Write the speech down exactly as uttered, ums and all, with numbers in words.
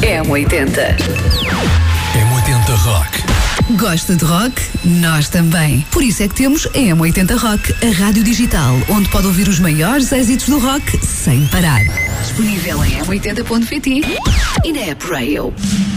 M oitenta. M oitenta Rock. Gosta de rock? Nós também. Por isso é que temos a M oitenta Rock, a rádio digital, onde pode ouvir os maiores êxitos do rock sem parar. Disponível em m oitenta ponto pt e na App Rail.